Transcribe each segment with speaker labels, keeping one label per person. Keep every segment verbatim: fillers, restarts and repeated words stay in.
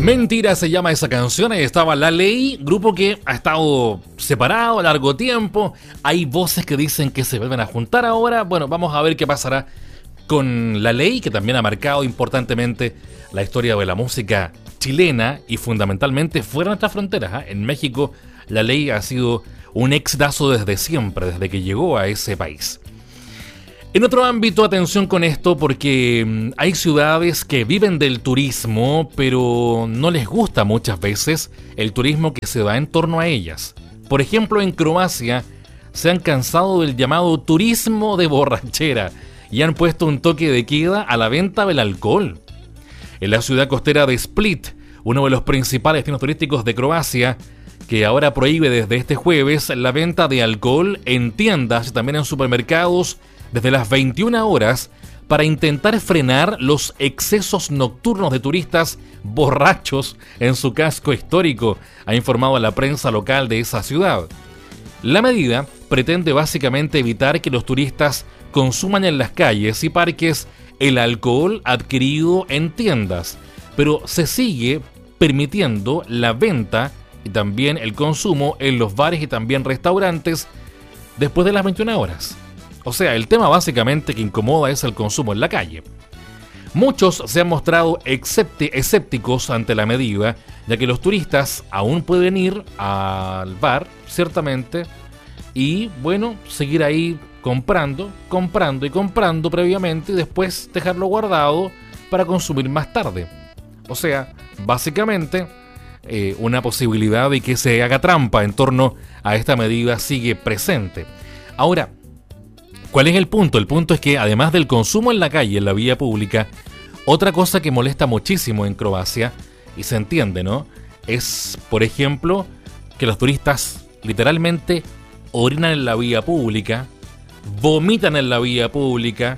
Speaker 1: Mentira se llama esa canción. Ahí estaba La Ley, grupo que ha estado separado a largo tiempo. Hay voces que dicen que se vuelven a juntar ahora. Bueno, vamos a ver qué pasará con La Ley, que también ha marcado importantemente la historia de la música chilena y fundamentalmente fuera de nuestras fronteras, ¿eh? En México, La Ley ha sido un exitazo desde siempre, desde que llegó a ese país. En otro ámbito, atención con esto, porque hay ciudades que viven del turismo, pero no les gusta muchas veces el turismo que se da en torno a ellas. Por ejemplo, en Croacia se han cansado del llamado turismo de borrachera y han puesto un toque de queda a la venta del alcohol. En la ciudad costera de Split, uno de los principales destinos turísticos de Croacia, que ahora prohíbe desde este jueves la venta de alcohol en tiendas y también en supermercados desde las veintiuna horas para intentar frenar los excesos nocturnos de turistas borrachos en su casco histórico, ha informado a la prensa local de esa ciudad. La medida pretende básicamente evitar que los turistas consuman en las calles y parques el alcohol adquirido en tiendas, pero se sigue permitiendo la venta y también el consumo en los bares y también restaurantes después de las veintiuna horas. O sea, el tema básicamente que incomoda es el consumo en la calle. Muchos se han mostrado escépticos ante la medida, ya que los turistas aún pueden ir al bar, ciertamente, y, bueno, seguir ahí comprando, comprando y comprando previamente y después dejarlo guardado para consumir más tarde. O sea, básicamente, eh, una posibilidad de que se haga trampa en torno a esta medida sigue presente. Ahora, ¿cuál es el punto? El punto es que además del consumo en la calle, en la vía pública, otra cosa que molesta muchísimo en Croacia, y se entiende, ¿no?, es, por ejemplo, que los turistas literalmente orinan en la vía pública, vomitan en la vía pública,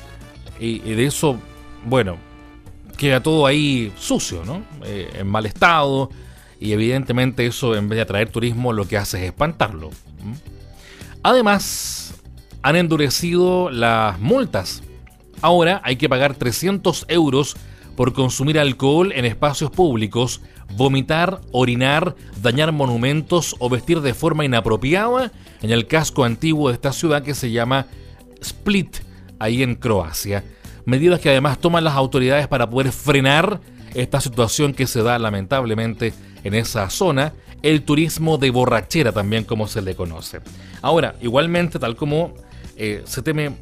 Speaker 1: y, y de eso, bueno, queda todo ahí sucio, ¿no?, eh, en mal estado, y evidentemente eso, en vez de atraer turismo, lo que hace es espantarlo. ¿Mm? Además, han endurecido las multas. Ahora hay que pagar trescientos euros por consumir alcohol en espacios públicos, vomitar, orinar, dañar monumentos o vestir de forma inapropiada en el casco antiguo de esta ciudad que se llama Split, ahí en Croacia. Medidas que además toman las autoridades para poder frenar esta situación que se da lamentablemente en esa zona, el turismo de borrachera también, como se le conoce. Ahora, igualmente, tal como Eh, se teme,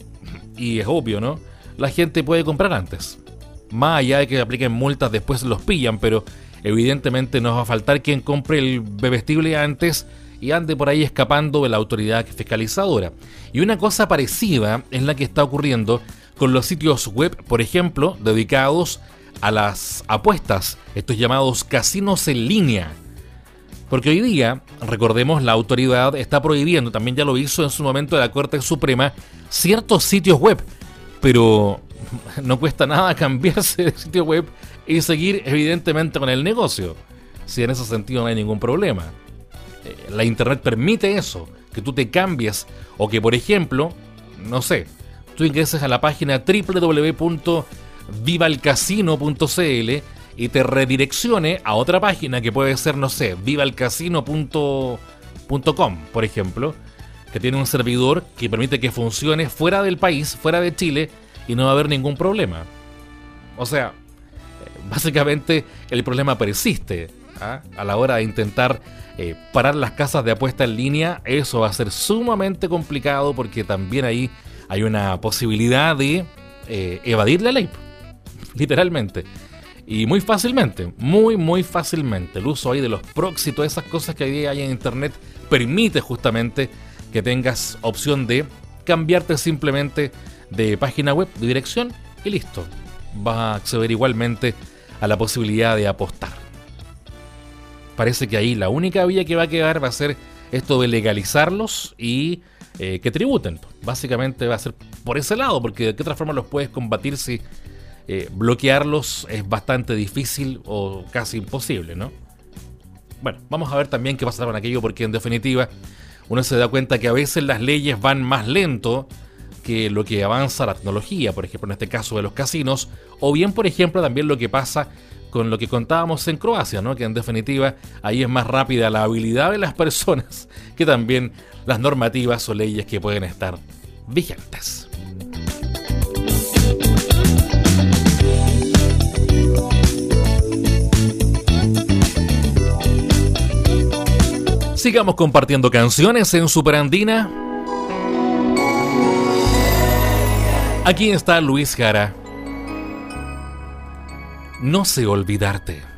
Speaker 1: y es obvio, ¿no?, la gente puede comprar antes. Más allá de que apliquen multas, después los pillan, pero evidentemente nos va a faltar quien compre el bebestible antes y ande por ahí escapando de la autoridad fiscalizadora. Y una cosa parecida es la que está ocurriendo con los sitios web, por ejemplo, dedicados a las apuestas, estos llamados casinos en línea. Porque hoy día, recordemos, la autoridad está prohibiendo, también ya lo hizo en su momento la Corte Suprema, ciertos sitios web. Pero no cuesta nada cambiarse de sitio web y seguir evidentemente con el negocio. Si en ese sentido no hay ningún problema. La internet permite eso, que tú te cambies o que, por ejemplo, no sé, tú ingreses a la página doble u doble u doble u punto viva el casino punto c l y te redireccione a otra página que puede ser, no sé, viva el casino punto com, por ejemplo, que tiene un servidor que permite que funcione fuera del país, fuera de Chile, y no va a haber ningún problema. O sea, básicamente el problema persiste, ¿ah? A la hora de intentar eh, parar las casas de apuesta en línea. Eso va a ser sumamente complicado porque también ahí hay una posibilidad de eh, evadir la ley, literalmente. Y muy fácilmente, muy muy fácilmente. El uso ahí de los proxy y todas esas cosas que hoy hay en internet permite justamente que tengas opción de cambiarte simplemente de página web, de dirección, y listo. Vas a acceder igualmente a la posibilidad de apostar. Parece que ahí la única vía que va a quedar va a ser esto de legalizarlos y eh, que tributen. Básicamente va a ser por ese lado, porque de qué otra forma los puedes combatir si Eh, bloquearlos es bastante difícil o casi imposible, ¿no? Bueno, vamos a ver también qué pasará con aquello, porque en definitiva uno se da cuenta que a veces las leyes van más lento que lo que avanza la tecnología, por ejemplo en este caso de los casinos, o bien por ejemplo también lo que pasa con lo que contábamos en Croacia, ¿no? Que en definitiva ahí es más rápida la habilidad de las personas que también las normativas o leyes que pueden estar vigentes. Sigamos compartiendo canciones en Superandina. Aquí está Luis Jara. No sé olvidarte.